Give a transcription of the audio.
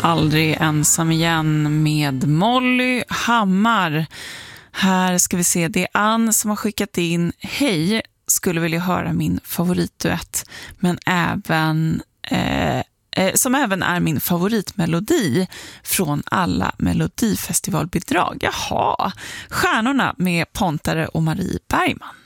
Aldrig ensam igen med Molly Hammar. Här ska vi se, det är Ann som har skickat in: hej, skulle vilja höra min favoritduett, men även som även är min favoritmelodi från alla melodifestivalbidrag. Jaha, Stjärnorna med Pontare och Marie Bergman.